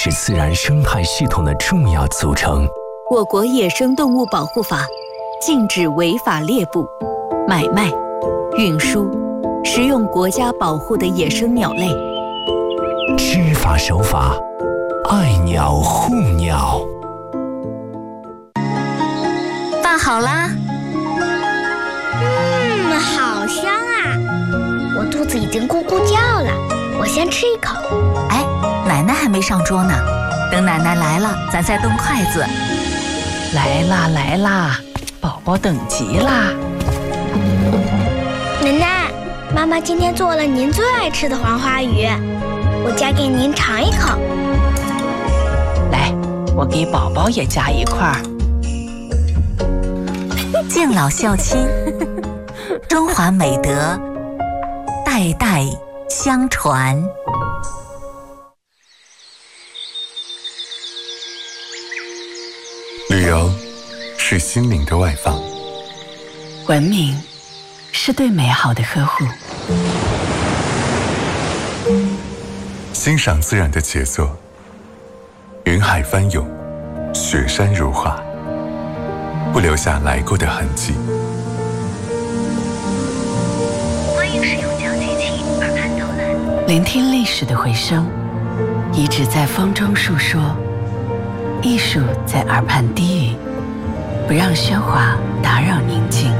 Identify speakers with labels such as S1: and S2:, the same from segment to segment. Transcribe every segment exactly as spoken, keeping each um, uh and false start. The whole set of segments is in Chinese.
S1: 是自然生态系统的重要组成。
S2: 我国野生动物保护法禁止违法猎捕、买卖、运输、食用国家保护的野生鸟类。
S1: 知法守法，爱鸟护鸟。
S2: 饭好啦。
S3: 嗯，好香啊！我肚子已经咕咕叫了，我先吃一口。
S2: 哎，奶奶还没上桌呢，等奶奶来了，咱再动筷子。
S4: 来啦来啦，宝宝等急啦！
S3: 奶奶，妈妈今天做了您最爱吃的黄花鱼，我夹给您尝一口。
S4: 来，我给宝宝也夹一块。
S2: 敬老孝亲，中华美德代代相传。
S5: 旅游是心灵的外放，
S4: 文明是对美好的呵护，
S5: 欣赏自然的杰作，云海翻涌，雪山如画，不留下来过的痕迹。
S6: 欢迎使用讲解器耳畔导览，
S4: 聆听历史的回声，遗址在风中述说，艺术在耳畔低语，不让喧哗打扰宁静，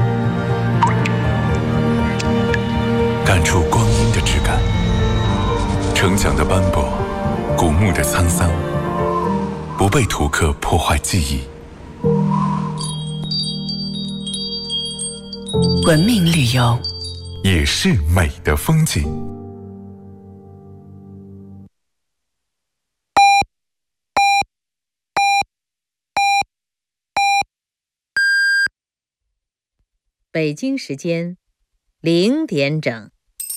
S5: 感触光阴的质感，城墙的斑驳，古墓的沧桑，不被图刻破坏记忆。
S4: 文明旅游
S5: 也是美的风景。
S7: 北京时间零点整。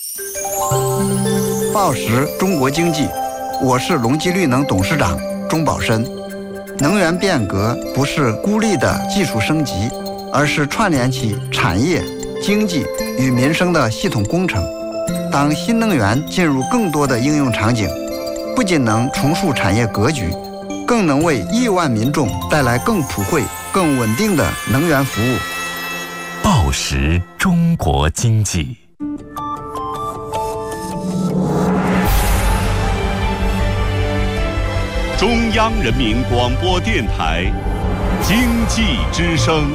S8: 报时中国经济，我是隆基绿能董事长钟宝申。能源变革不是孤立的技术升级，而是串联起产业、经济与民生的系统工程。当新能源进入更多的应用场景，不仅能重塑产业格局，更能为亿万民众带来更普惠、更稳定的能源服务。
S1: 报时中国经济。
S9: 中央人民广播电台经济之声。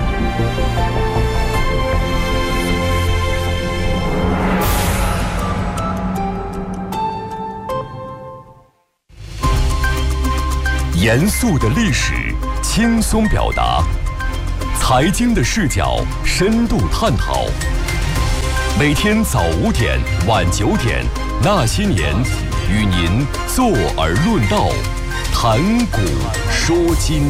S1: 严肃的历史，轻松表达；财经的视角，深度探讨。每天早五点、晚九点，那些年，与您坐而论道，谈古说今。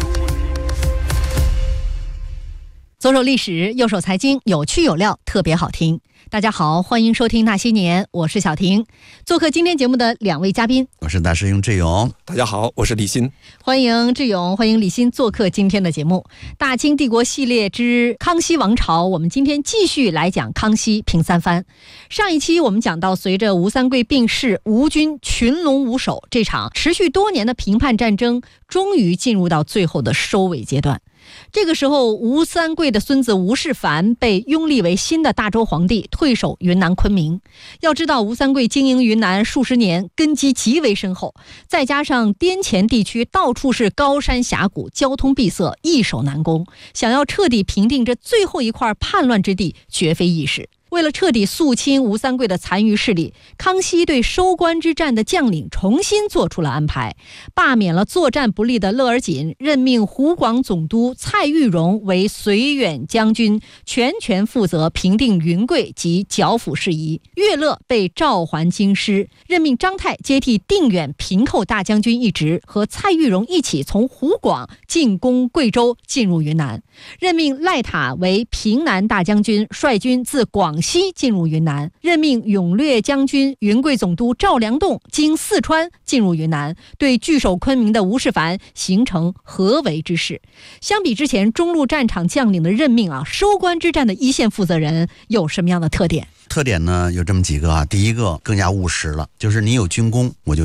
S10: 左手历史，右手财经，有趣有料，特别好听。大家好，欢迎收听那些年，我是小婷。做客今天节目的两位嘉宾，
S11: 我是大师兄志勇。
S12: 大家好，我是李欣。
S10: 欢迎志勇，欢迎李欣做客今天的节目。大清帝国系列之康熙王朝，我们今天继续来讲康熙平三藩。上一期我们讲到，随着吴三桂病逝，吴军群龙无首，这场持续多年的平叛战争终于进入到最后的收尾阶段。这个时候，吴三桂的孙子吴世蕃被拥立为新的大周皇帝，退守云南昆明。要知道，吴三桂经营云南数十年，根基极为深厚，再加上滇黔地区到处是高山峡谷，交通闭塞，易守难攻，想要彻底平定这最后一块叛乱之地，绝非易事。为了彻底肃清吴三桂的残余势力，康熙对收官之战的将领重新做出了安排，罢免了作战不利的勒尔锦，任命湖广总督蔡玉荣为绥远将军，全权负责平定云贵及剿抚事宜。岳乐被召还京师，任命张泰接替定远平寇大将军一职，和蔡玉荣一起从湖广进攻贵州，进入云南。任命赖塔为平南大将军，率军自广西进入云南。任命永略将军、云贵总督赵良栋经四川进入云南，对据守昆明的吴世蕃形成合围之势。相比之前中路战场将领的任命啊，收官之战的一线负责人有什么样的特点？
S11: 特点呢有这么几个啊。第一个更加务实了，就是你有军功我就用你，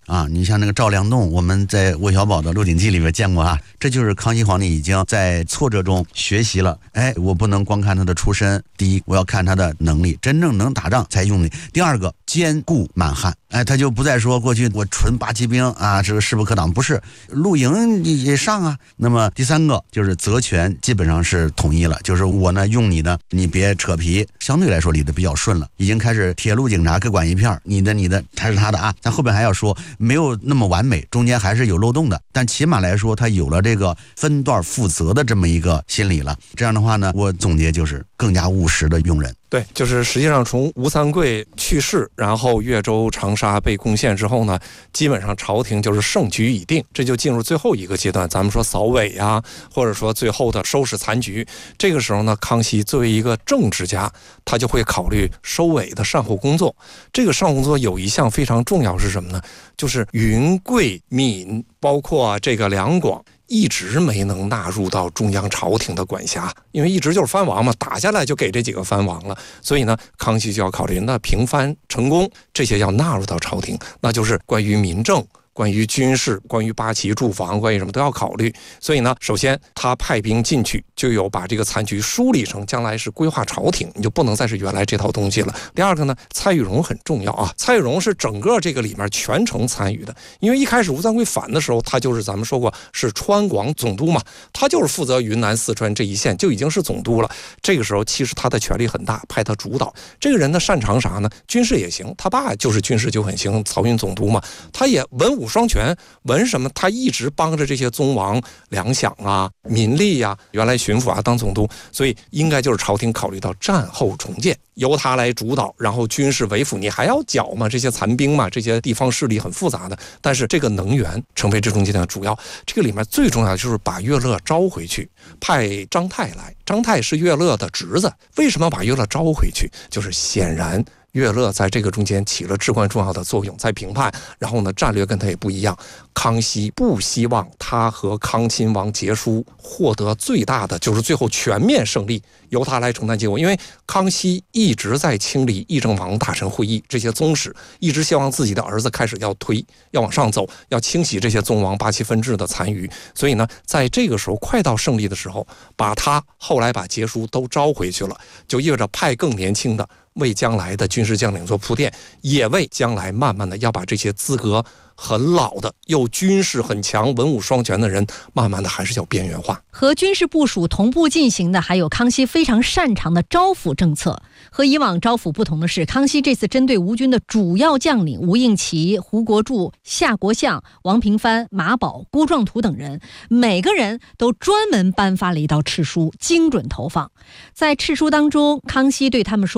S11: 啊，你像那个赵良栋，我们在韦小宝的《鹿鼎记》里面见过啊，这就是康熙皇帝已经在挫折中学习了。哎，我不能光看他的出身，第一，我要看他的能力，真正能打仗才用力；第二个，兼顾满汉。哎，他就不再说过去我纯八旗兵啊，这个势不可挡，不是，露营也上啊。那么第三个就是责权基本上是统一了，就是我呢用你的，你别扯皮，相对来说理得比较顺了，已经开始铁路警察各管一片，你的你的还是他的啊。咱后边还要说没有那么完美，中间还是有漏洞的，但起码来说他有了这个分段负责的这么一个心理了。这样的话呢，我总结就是更加务实的用人。
S12: 对，就是实际上从吴三桂去世，然后越州、长沙被攻陷之后呢，基本上朝廷就是胜局已定，这就进入最后一个阶段，咱们说扫尾啊，或者说最后的收拾残局。这个时候呢，康熙作为一个政治家，他就会考虑收尾的善后工作。这个善后工作有一项非常重要是什么呢？就是云贵闽，包括这个两广，一直没能纳入到中央朝廷的管辖，因为一直就是藩王嘛，打下来就给这几个藩王了。所以呢，康熙就要考虑，那平藩成功这些要纳入到朝廷，那就是关于民政、关于军事、关于八旗驻防、关于什么都要考虑。所以呢，首先他派兵进去，就有把这个残局梳理成将来是规划朝廷，你就不能再是原来这套东西了。第二个呢，蔡玉荣很重要啊，蔡玉荣是整个这个里面全程参与的，因为一开始吴三桂反的时候，他就是咱们说过是川广总督嘛，他就是负责云南、四川这一线，就已经是总督了。这个时候其实他的权力很大，派他主导。这个人呢擅长啥呢？军事也行，他爸就是军事就很行，漕运总督嘛，他也文武双全。文什么？他一直帮着这些宗王粮饷啊、民力呀、啊，原来巡抚啊当总督，所以应该就是朝廷考虑到战后重建，由他来主导，然后军事为辅，你还要剿嘛，这些残兵嘛，这些地方势力很复杂的，但是这个能源成为这中间的主要。这个里面最重要的就是把乐乐招回去，派张泰来，张泰是乐乐的侄子，为什么把乐乐招回去？就是显然乐乐在这个中间起了至关重要的作用，在平叛，然后呢，战略跟他也不一样。康熙不希望他和康亲王结书获得最大的就是最后全面胜利，由他来承担结果。因为康熙一直在清理议政房大臣会议这些宗室，一直希望自己的儿子开始要推，要往上走，要清洗这些宗王八旗分治的残余。所以呢，在这个时候快到胜利的时候，把他后来把结书都招回去了，就意味着派更年轻的，为将来的军事将领做铺垫，也为将来慢慢的要把这些资格很老的又军事很强、文武双全的人，慢慢的还是要边缘化。
S10: 和军事部署同步进行的还有康熙非常擅长的招抚政策。和以往招抚不同的是，康熙这次针对吴军的主要将领吴应琦、胡国柱、夏国相、王平藩、马宝、辜状图等人，每个人都专门颁发了一道敕书，精准投放。在敕书当中，康熙对他们说，